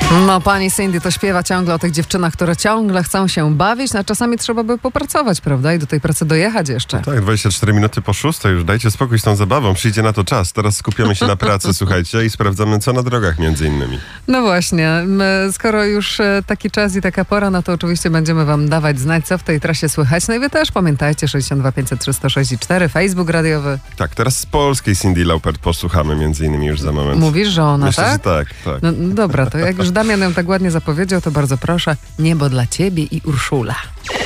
No, pani Cindy to śpiewa ciągle o tych dziewczynach, które ciągle chcą się bawić, no a czasami trzeba by popracować, prawda? I do tej pracy dojechać jeszcze. No tak, 24 minuty po 6 już. Dajcie spokój z tą zabawą. Przyjdzie na to czas. Teraz skupiamy się na pracy, słuchajcie, i sprawdzamy, co na drogach między innymi. No właśnie. Skoro już taki czas i taka pora, no to oczywiście będziemy wam dawać znać, co w tej trasie słychać. No i wy też pamiętajcie, 62 500 306 Facebook radiowy. Tak, teraz z polskiej Cyndi Lauper posłuchamy między innymi już za moment. Mówisz, że ona, Myślę, tak? że tak, tak. No dobra, to jak już Damian ją tak ładnie zapowiedział, to bardzo proszę. Niebo dla ciebie i Urszula.